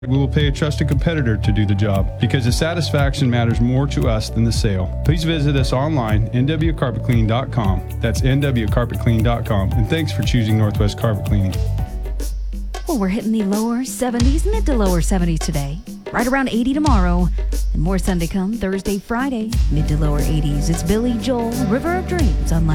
We will pay a trusted competitor to do the job because the satisfaction matters more to us than the sale. Please visit us online, nwcarpetcleaning.com. That's nwcarpetcleaning.com. And thanks for choosing Northwest Carpet Cleaning. Well, we're hitting the lower 70s, mid to lower 70s today. Right around 80 tomorrow. And more Sunday come, Thursday, Friday, mid to lower 80s. It's Billy Joel, River of Dreams on